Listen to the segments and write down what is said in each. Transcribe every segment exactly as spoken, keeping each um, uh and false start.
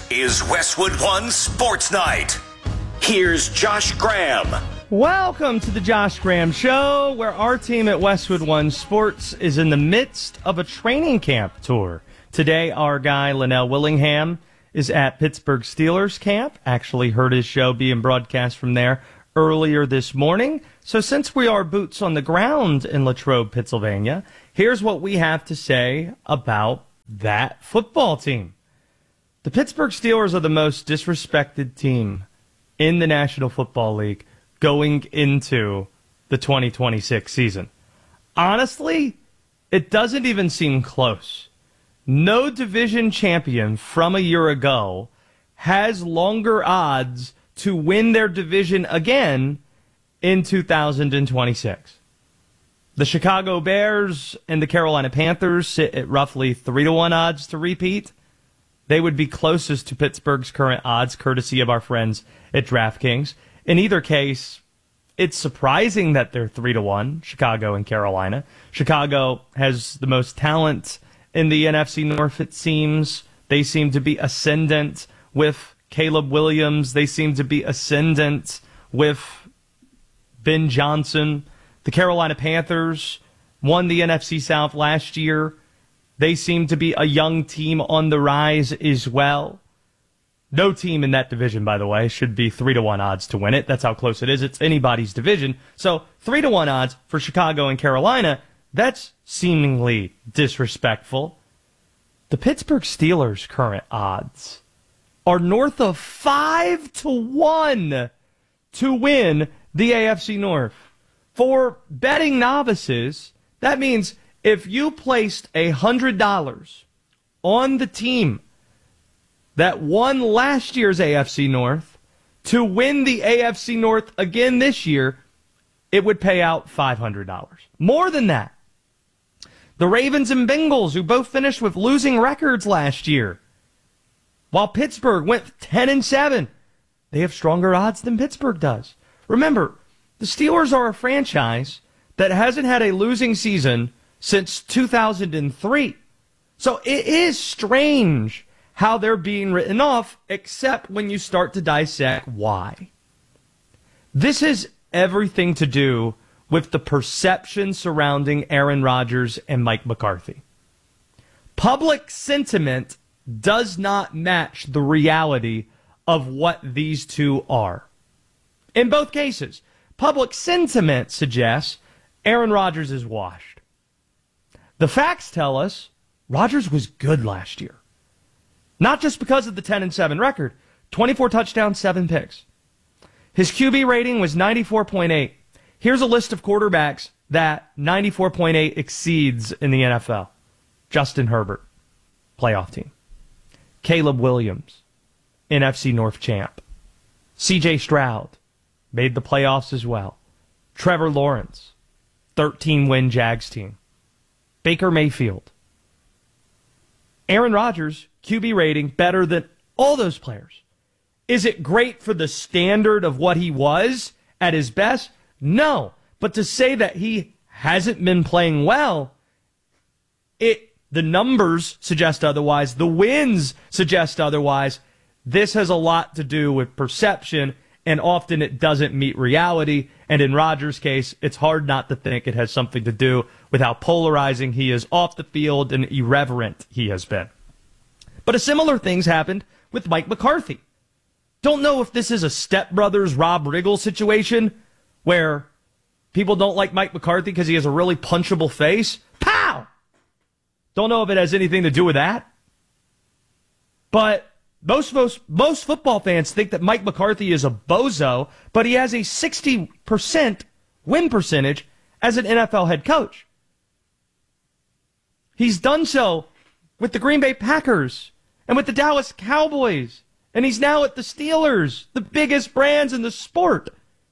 is Westwood One Sports Night. Here's Josh Graham. Welcome to the Josh Graham Show, where our team at Westwood One Sports is in the midst of a training camp tour. Today, our guy, Linnell Willingham, is at Pittsburgh Steelers camp. Actually heard his show being broadcast from there earlier this morning. So since we are boots on the ground in Latrobe, Pennsylvania, here's what we have to say about that football team. The Pittsburgh Steelers are the most disrespected team in the National Football League going into the twenty twenty-six season. Honestly, it doesn't even seem close. No division champion from a year ago has longer odds to win their division again in two thousand twenty-six. The Chicago Bears and the Carolina Panthers sit at roughly three to one odds to repeat. They would be closest to Pittsburgh's current odds, courtesy of our friends at DraftKings. In either case, it's surprising that they're three to one, Chicago and Carolina. Chicago has the most talent in the N F C North, it seems. They seem to be ascendant with Caleb Williams. They seem to be ascendant with Ben Johnson. The Carolina Panthers won the N F C South last year. They seem to be a young team on the rise as well. No team in that division, by the way, should be three to one odds to win it. That's how close it is. It's anybody's division. So three to one odds for Chicago and Carolina, that's seemingly disrespectful. The Pittsburgh Steelers' current odds are north of five to one to win the A F C North. For betting novices, that means if you placed one hundred dollars on the team that won last year's A F C North to win the A F C North again this year, it would pay out five hundred dollars. More than that. The Ravens and Bengals, who both finished with losing records last year, while Pittsburgh went ten and seven, they have stronger odds than Pittsburgh does. Remember, the Steelers are a franchise that hasn't had a losing season since two thousand three. So it is strange how they're being written off, except when you start to dissect why. This has everything to do with the perception surrounding Aaron Rodgers and Mike McCarthy. Public sentiment does not match the reality of what these two are. In both cases, public sentiment suggests Aaron Rodgers is washed. The facts tell us Rodgers was good last year. Not just because of the ten and seven record, twenty-four touchdowns, seven picks. His Q B rating was ninety-four point eight. Here's a list of quarterbacks that ninety-four point eight exceeds in the N F L. Justin Herbert, playoff team. Caleb Williams, N F C North champ. C J Stroud, made the playoffs as well. Trevor Lawrence, thirteen-win Jags team. Baker Mayfield. Aaron Rodgers, Q B rating better than all those players. Is it great for the standard of what he was at his best? No. But to say that he hasn't been playing well, it the numbers suggest otherwise. The wins suggest otherwise. This has a lot to do with perception, and often it doesn't meet reality. And in Rodgers' case, it's hard not to think it has something to do with how polarizing he is off the field and irreverent he has been. But a similar thing's happened with Mike McCarthy. Don't know if this is a Step Brothers Rob Riggle situation where people don't like Mike McCarthy because he has a really punchable face. Pow! Don't know if it has anything to do with that. But Most, most most football fans think that Mike McCarthy is a bozo, but he has a sixty percent win percentage as an N F L head coach. He's done so with the Green Bay Packers and with the Dallas Cowboys, and he's now at the Steelers, the biggest brands in the sport.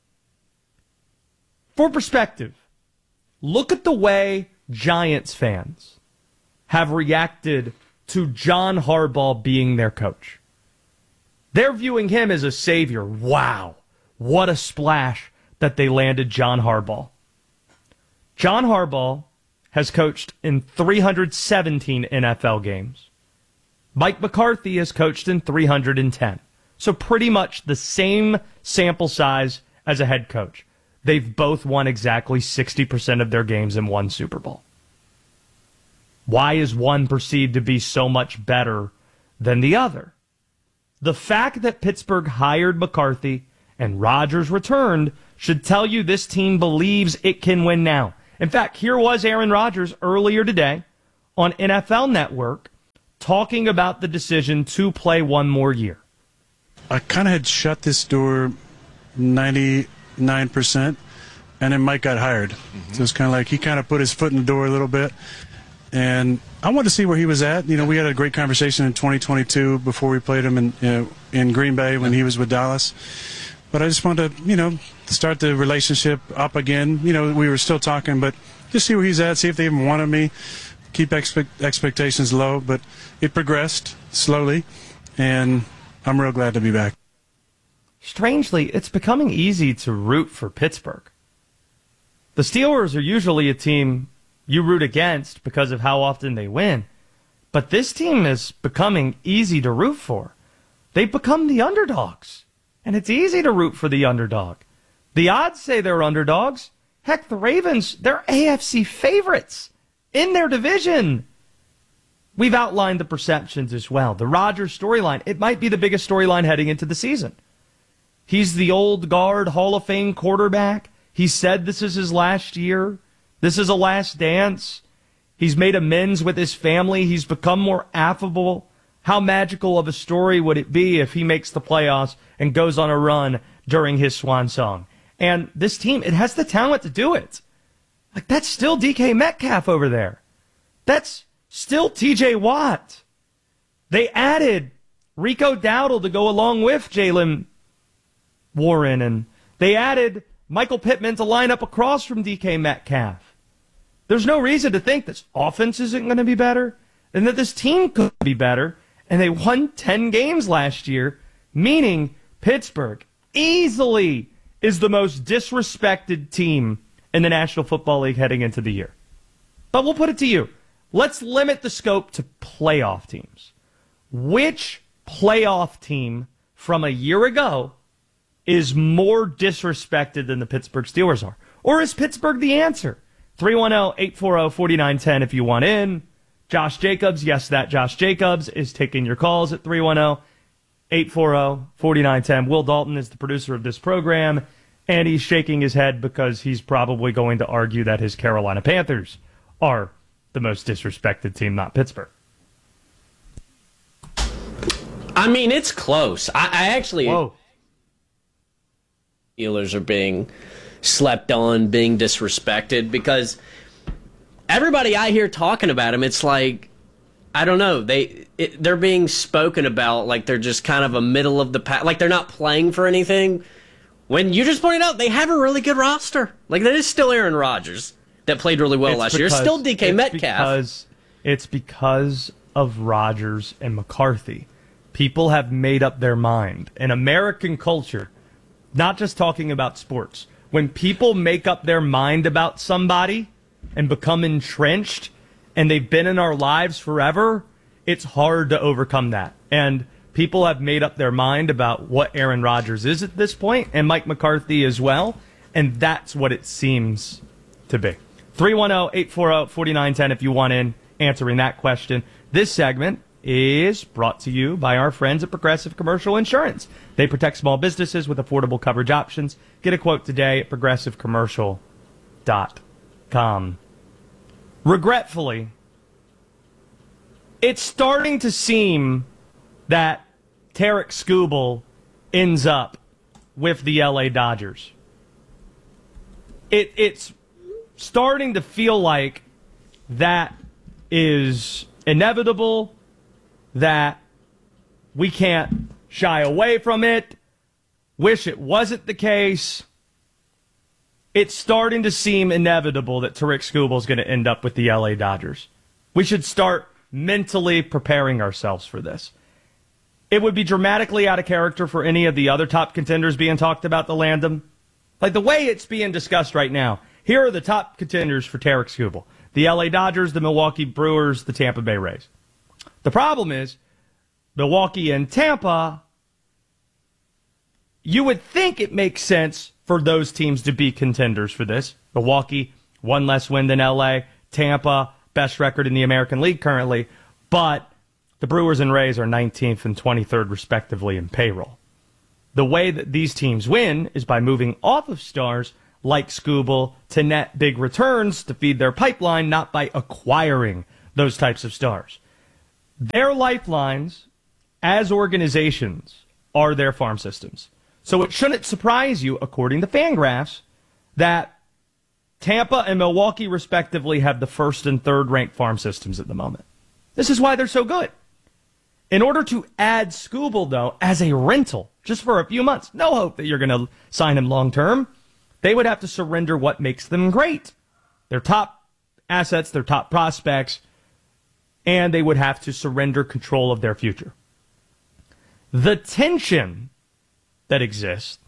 For perspective, look at the way Giants fans have reacted to John Harbaugh being their coach. They're viewing him as a savior. Wow, what a splash that they landed John Harbaugh. John Harbaugh has coached in three hundred seventeen N F L games. Mike McCarthy has coached in three hundred ten. So pretty much the same sample size as a head coach. They've both won exactly sixty percent of their games and won Super Bowl. Why is one perceived to be so much better than the other? The fact that Pittsburgh hired McCarthy and Rodgers returned should tell you this team believes it can win now. In fact, here was Aaron Rodgers earlier today on N F L Network talking about the decision to play one more year. I kind of had shut this door ninety-nine percent, and then Mike got hired. Mm-hmm. So it's kind of like he kind of put his foot in the door a little bit. And I wanted to see where he was at. You know, we had a great conversation in twenty twenty-two before we played him in you know, in Green Bay when he was with Dallas. But I just wanted to, you know, start the relationship up again. You know, we were still talking, but just see where he's at, see if they even wanted me, keep expect, expectations low. But it progressed slowly, and I'm real glad to be back. Strangely, it's becoming easy to root for Pittsburgh. The Steelers are usually a team you root against because of how often they win. But this team is becoming easy to root for. They've become the underdogs. And it's easy to root for the underdog. The odds say they're underdogs. Heck, the Ravens, they're A F C favorites in their division. We've outlined the perceptions as well. The Rodgers storyline, it might be the biggest storyline heading into the season. He's the old guard Hall of Fame quarterback. He said this is his last year. This is a last dance. He's made amends with his family. He's become more affable. How magical of a story would it be if he makes the playoffs and goes on a run during his swan song? And this team, it has the talent to do it. Like, that's still D K Metcalf over there. That's still T J Watt. They added Rico Dowdle to go along with Jaylen Warren, and they added Michael Pittman to line up across from D K Metcalf. There's no reason to think this offense isn't going to be better and that this team could be better. And they won ten games last year, meaning Pittsburgh easily is the most disrespected team in the National Football League heading into the year. But we'll put it to you. Let's limit the scope to playoff teams. Which playoff team from a year ago is more disrespected than the Pittsburgh Steelers are? Or is Pittsburgh the answer? three one zero, eight four zero, four nine one zero if you want in. Josh Jacobs, yes, that Josh Jacobs is taking your calls at three one zero, eight four zero, four nine one zero. Will Dalton is the producer of this program, and he's shaking his head because he's probably going to argue that his Carolina Panthers are the most disrespected team, not Pittsburgh. I mean, it's close. I, I actually... Whoa. Steelers are being slept on, being disrespected, because everybody I hear talking about them, it's like, I don't know, they it, they're being spoken about like they're just kind of a middle of the pack, like they're not playing for anything. When you just pointed out they have a really good roster, like that is still Aaron Rodgers that played really well it's last because, year. Still D K it's Metcalf. Because, it's because of Rodgers and McCarthy. People have made up their mind. In American culture, not just talking about sports, when people make up their mind about somebody and become entrenched, and they've been in our lives forever, it's hard to overcome that. And people have made up their mind about what Aaron Rodgers is at this point, and Mike McCarthy as well, and that's what it seems to be. three one zero, eight four zero, four nine one zero if you want in answering that question. This segment is brought to you by our friends at Progressive Commercial Insurance. They protect small businesses with affordable coverage options. Get a quote today at progressive commercial dot com. Regretfully, it's starting to seem that Tarek Skubal ends up with the L A Dodgers. It, it's starting to feel like that is inevitable, that we can't shy away from it. Wish it wasn't the case. It's starting to seem inevitable that Tarek Skubal is going to end up with the L A Dodgers. We should start mentally preparing ourselves for this. It would be dramatically out of character for any of the other top contenders being talked about to land them. Like the way it's being discussed right now, here are the top contenders for Tarek Skubal. The L A Dodgers, the Milwaukee Brewers, the Tampa Bay Rays. The problem is, Milwaukee and Tampa, you would think it makes sense for those teams to be contenders for this. Milwaukee, one less win than L A. Tampa, best record in the American League currently. But the Brewers and Rays are nineteenth and twenty-third, respectively, in payroll. The way that these teams win is by moving off of stars like Skubal to net big returns to feed their pipeline, not by acquiring those types of stars. Their lifelines as organizations are their farm systems. So it shouldn't surprise you, according to Fangraphs, that Tampa and Milwaukee, respectively, have the first and third ranked farm systems at the moment. This is why they're so good. In order to add Skubal, though, as a rental, just for a few months, no hope that you're going to sign him long term, they would have to surrender what makes them great. Their top assets, their top prospects, and they would have to surrender control of their future. The tension that exists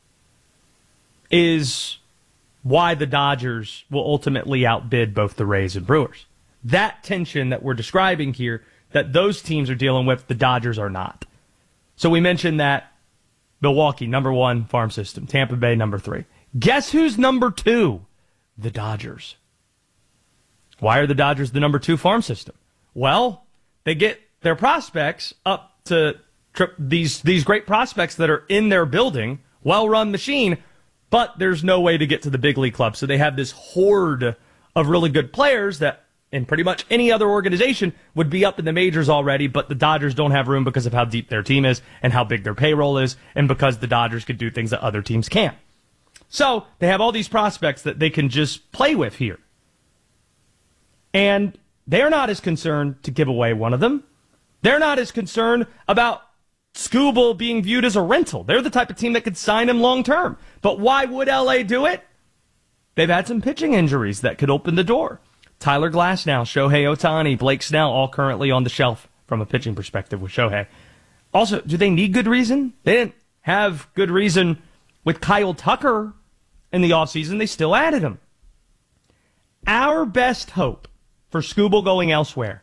is why the Dodgers will ultimately outbid both the Rays and Brewers. That tension that we're describing here, that those teams are dealing with, the Dodgers are not. So we mentioned that Milwaukee, number one farm system. Tampa Bay, number three. Guess who's number two? The Dodgers. Why are the Dodgers the number two farm system? Well, they get their prospects up to tri- these these great prospects that are in their building, well-run machine, but there's no way to get to the big league club. So they have this horde of really good players that in pretty much any other organization would be up in the majors already, but the Dodgers don't have room because of how deep their team is and how big their payroll is, and because the Dodgers could do things that other teams can't. So they have all these prospects that they can just play with here. And they're not as concerned to give away one of them. They're not as concerned about Skubal being viewed as a rental. They're the type of team that could sign him long term. But why would L A do it? They've had some pitching injuries that could open the door. Tyler Glasnow, Shohei Ohtani, Blake Snell, all currently on the shelf from a pitching perspective with Shohei. Also, do they need good reason? They didn't have good reason with Kyle Tucker in the offseason. They still added him. Our best hope for Skubal going elsewhere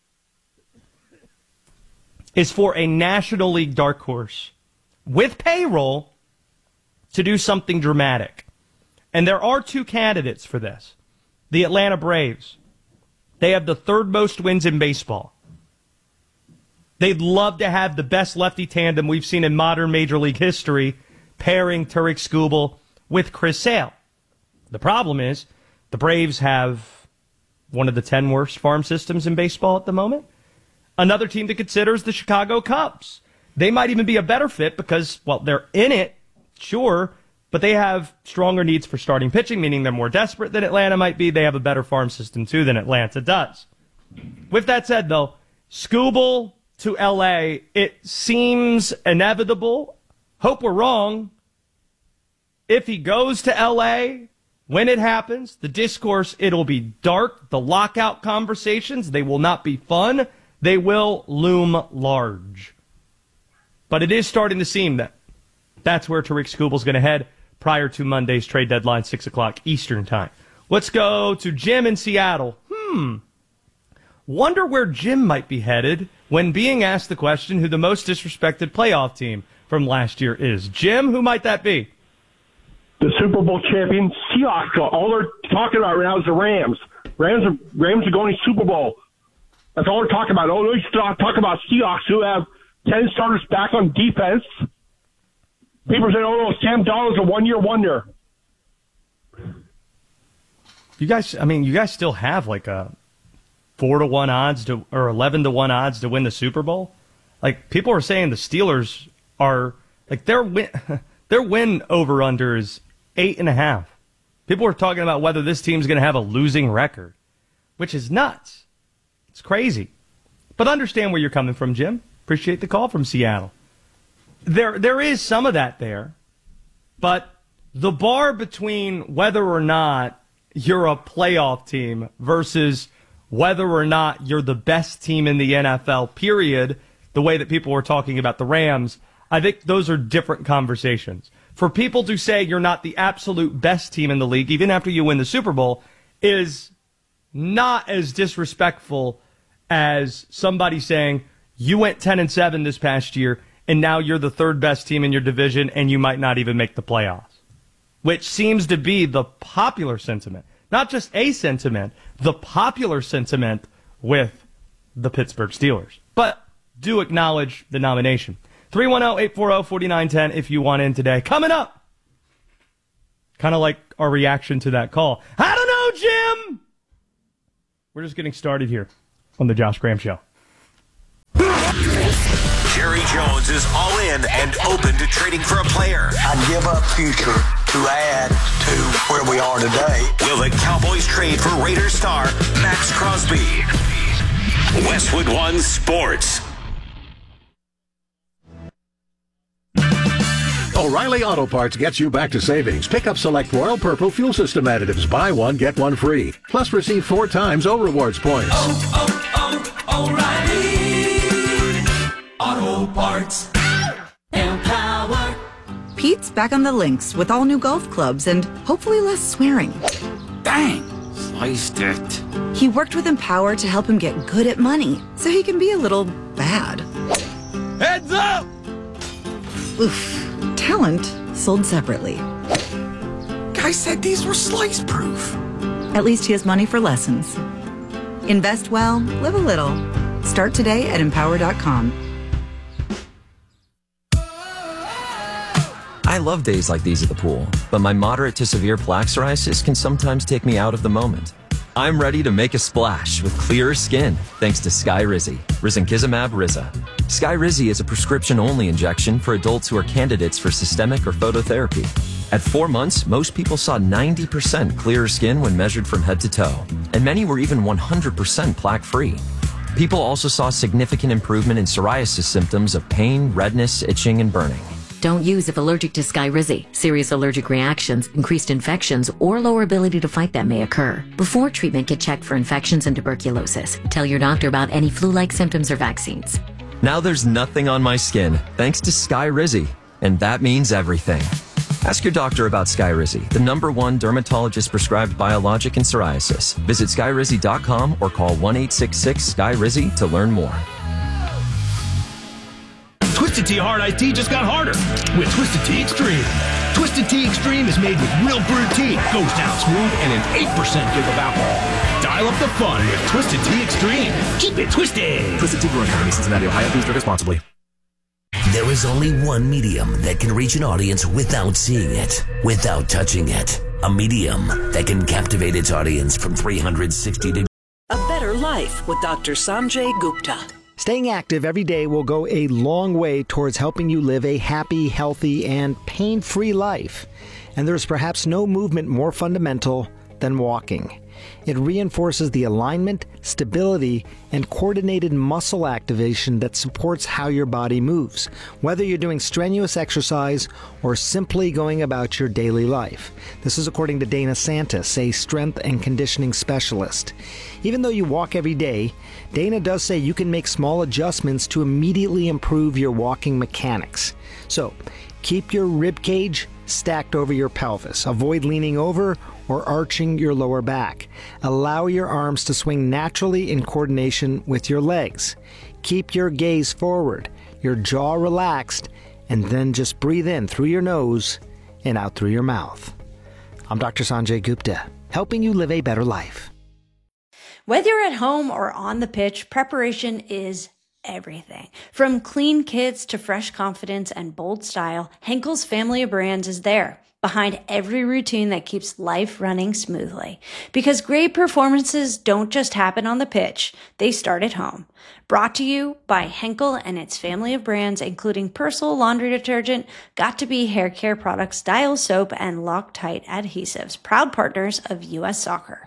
is for a National League dark horse with payroll to do something dramatic. And there are two candidates for this. The Atlanta Braves. They have the third most wins in baseball. They'd love to have the best lefty tandem we've seen in modern Major League history, pairing Tarik Skubal with Chris Sale. The problem is the Braves have one of the ten worst farm systems in baseball at the moment. Another team to consider is the Chicago Cubs. They might even be a better fit because, well, they're in it, sure, but they have stronger needs for starting pitching, meaning they're more desperate than Atlanta might be. They have a better farm system, too, than Atlanta does. With that said, though, Skubal to L A, it seems inevitable. Hope we're wrong. If he goes to L A, when it happens, the discourse, it'll be dark. The lockout conversations, they will not be fun. They will loom large. But it is starting to seem that that's where Tarik Skubal's going to head prior to Monday's trade deadline, six o'clock Eastern time. Let's go to Jim in Seattle. Hmm. Wonder where Jim might be headed when being asked the question who the most disrespected playoff team from last year is. Jim, who might that be? The Super Bowl champion Seahawks. All they're talking about right now is the Rams. Rams are, Rams are going to Super Bowl. That's all they're talking about. Oh, they talk about Seahawks who have ten starters back on defense. People say, oh, no, Sam Darnold's a one-year wonder. You guys, I mean, you guys still have like a four to one odds to, or eleven to one odds to win the Super Bowl. Like, people are saying the Steelers are, like, their win, their win over-under is eight and a half. People are talking about whether this team's going to have a losing record, which is nuts. It's crazy. But understand where you're coming from, Jim. Appreciate the call from Seattle. There, there is some of that there, but the bar between whether or not you're a playoff team versus whether or not you're the best team in the N F L, period, the way that people were talking about the Rams, I think those are different conversations. For people to say you're not the absolute best team in the league, even after you win the Super Bowl, is not as disrespectful as somebody saying You went ten and seven this past year, and now you're the third best team in your division, and you might not even make the playoffs, which seems to be the popular sentiment. Not just a sentiment, the popular sentiment with the Pittsburgh Steelers. But do acknowledge the nomination. three one zero, eight four zero, four nine one zero if you want in today. Coming up, kind of like our reaction to that call. I don't know, Jim! We're just getting started here on the Josh Graham Show. Jerry Jones is all in and open to trading for a player. I'd give up future to add to where we are today. Will the Cowboys trade for Raiders star Max Crosby? Westwood One Sports. O'Reilly Auto Parts gets you back to savings. Pick up select Royal Purple fuel system additives. Buy one, get one free. Plus receive four times O Rewards points. Oh, oh, oh, O'Reilly Auto Parts. Empower. Pete's back on the links with all new golf clubs and hopefully less swearing. Dang, sliced it. He worked with Empower to help him get good at money so he can be a little bad. Heads up! Oof. Talent sold separately. Guy said these were slice proof. At least he has money for lessons. Invest well, live a little. Start today at empower dot com. I love days like these at the pool, but my moderate to severe plaque psoriasis can sometimes take me out of the moment. I'm ready to make a splash with clearer skin thanks to Skyrizi, risankizumab Riza. Skyrizi is a prescription-only injection for adults who are candidates for systemic or phototherapy. At four months, most people saw ninety percent clearer skin when measured from head to toe, and many were even one hundred percent plaque-free. People also saw significant improvement in psoriasis symptoms of pain, redness, itching, and burning. Don't use if allergic to Skyrizi. Serious allergic reactions, increased infections, or lower ability to fight them may occur. Before treatment, get checked for infections and tuberculosis. Tell your doctor about any flu-like symptoms or vaccines. Now there's nothing on my skin, thanks to Skyrizi, and that means everything. Ask your doctor about Skyrizi, the number one dermatologist-prescribed biologic in psoriasis. Visit skyrizi dot com or call one eight six six Skyrizi to learn more. Twisted Tea Hard Iced Tea just got harder with Twisted Tea Extreme. Twisted Tea Extreme is made with real brewed tea, goes down smooth, and an eight percent give of alcohol. Dial up the fun with Twisted Tea Extreme. Keep it twisted. Twisted Tea Brewing Company, Cincinnati, Ohio. Please drink responsibly. There is only one medium that can reach an audience without seeing it, without touching it. A medium that can captivate its audience from three hundred sixty degrees. A better life with Doctor Sanjay Gupta. Staying active every day will go a long way towards helping you live a happy, healthy, and pain-free life. And there's perhaps no movement more fundamental than walking. It reinforces the alignment, stability, and coordinated muscle activation that supports how your body moves, whether you're doing strenuous exercise or simply going about your daily life. This is according to Dana Santis, a strength and conditioning specialist. Even though you walk every day, Dana does say you can make small adjustments to immediately improve your walking mechanics. So, keep your rib cage stacked over your pelvis. Avoid leaning over or arching your lower back. Allow your arms to swing naturally in coordination with your legs. Keep your gaze forward, your jaw relaxed, and then just breathe in through your nose and out through your mouth. I'm Doctor Sanjay Gupta, helping you live a better life. Whether you're at home or on the pitch, preparation is everything. From clean kits to fresh confidence and bold style, Henkel's family of brands is there, behind every routine that keeps life running smoothly. Because great performances don't just happen on the pitch, they start at home. Brought to you by Henkel and its family of brands, including Persil laundry detergent, Got2b hair care products, Dial soap, and Loctite adhesives, proud partners of U S Soccer.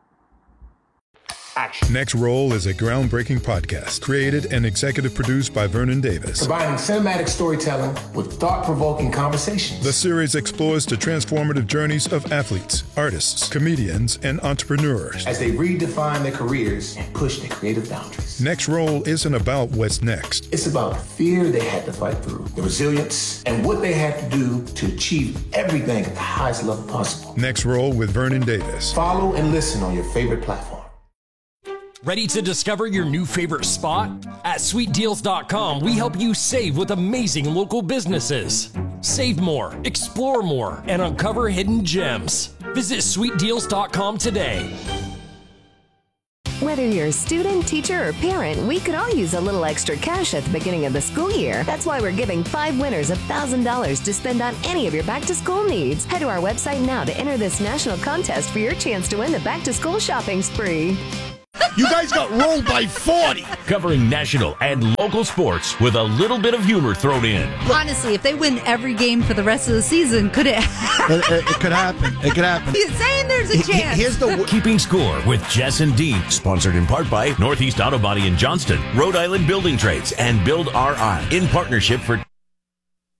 Next Roll is a groundbreaking podcast created and executive produced by Vernon Davis. Combining cinematic storytelling with thought-provoking conversations. The series explores the transformative journeys of athletes, artists, comedians, and entrepreneurs as they redefine their careers and push their creative boundaries. Next Roll isn't about what's next. It's about the fear they had to fight through, the resilience, and what they had to do to achieve everything at the highest level possible. Next Roll with Vernon Davis. Follow and listen on your favorite platform. Ready to discover your new favorite spot? At sweet deals dot com, we help you save with amazing local businesses. Save more, explore more, and uncover hidden gems. Visit sweet deals dot com today. Whether you're a student, teacher, or parent, we could all use a little extra cash at the beginning of the school year. That's why we're giving five winners one thousand dollars to spend on any of your back-to-school needs. Head to our website now to enter this national contest for your chance to win the back-to-school shopping spree. You guys got rolled by forty. Covering national and local sports with a little bit of humor thrown in. Honestly, if they win every game for the rest of the season, could it it, it, it could happen. It could happen. He's saying there's a chance. Here's the Keeping Score with Jess and Dean. Sponsored in part by Northeast Auto Body in Johnston, Rhode Island Building Trades, and Build R I. In partnership for